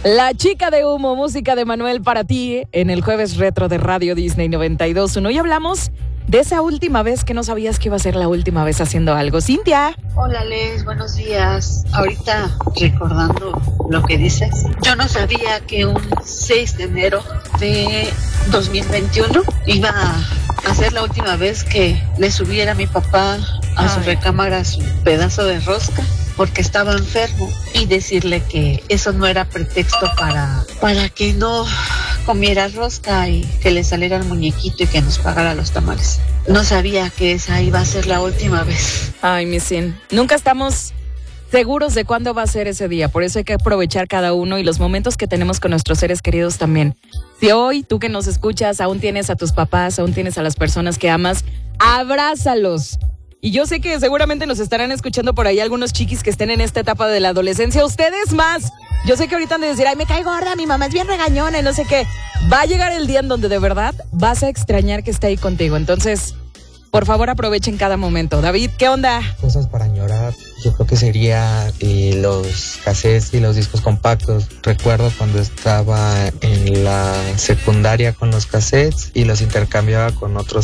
La chica de humo, música de Manuel para ti en el jueves retro de Radio Disney 92.1. Hoy hablamos de esa última vez que no sabías que iba a ser la última vez haciendo algo. Cintia. Hola Les, buenos días. Ahorita recordando lo que dices, yo no sabía que un 6 de enero de 2021 iba a ser la última vez que le subiera a mi papá a su recámara su pedazo de rosca, porque estaba enfermo, y decirle que eso no era pretexto para que no comiera rosca y que le saliera el muñequito y que nos pagara los tamales. No sabía que esa iba a ser la última vez. Ay, mi Sin, nunca estamos seguros de cuándo va a ser ese día, por eso hay que aprovechar cada uno y los momentos que tenemos con nuestros seres queridos también. Si hoy, tú que nos escuchas, aún tienes a tus papás, aún tienes a las personas que amas, abrázalos. Y yo sé que seguramente nos estarán escuchando por ahí algunos chiquis que estén en esta etapa de la adolescencia. Ustedes más. Yo sé que ahorita han de decir, ay, me cae gorda, mi mamá es bien regañona y no sé qué. Va a llegar el día en donde de verdad vas a extrañar que esté ahí contigo. Entonces, por favor, aprovechen cada momento. David, ¿qué onda? Cosas para añorar, yo creo que sería los cassettes y los discos compactos. Recuerdo cuando estaba en la secundaria con los cassettes y los intercambiaba con otros